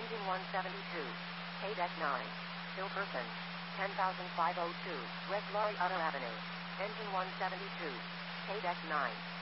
Engine 172. KDEC 9. Still person. 10,502. West Laurie Utter Avenue. Engine 172. KDEC 9.